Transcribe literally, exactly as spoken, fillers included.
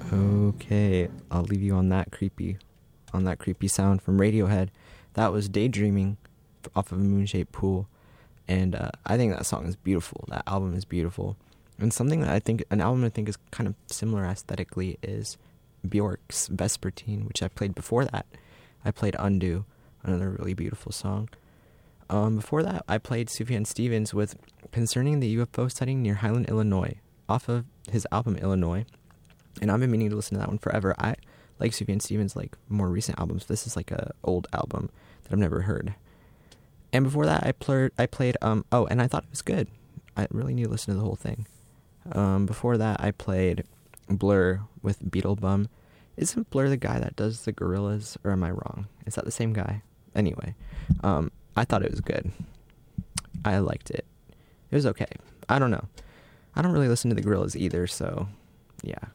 Okay, I'll leave you on that creepy, on that creepy sound from Radiohead. That was Daydreaming off of Moonshaped Pool, and uh, I think that song is beautiful. That album is beautiful, and something that I think, an album I think is kind of similar aesthetically is Bjork's Vespertine, which I played before that. I played Undo, another really beautiful song. Um, before that, I played Sufjan Stevens with Concerning the U F O Sighting Near Highland, Illinois, off of his album Illinois. And I've been meaning to listen to that one forever. I like Sufjan Stevens' like more recent albums. This is like a old album that I've never heard. And before that, I played. I played. Um. Oh, and I thought it was good. I really need to listen to the whole thing. Um. Before that, I played Blur with Beetlebum. Isn't Blur the guy that does the Gorillaz, or am I wrong? Is that the same guy? Anyway, um, I thought it was good. I liked it. It was okay. I don't know. I don't really listen to the Gorillaz either, so yeah.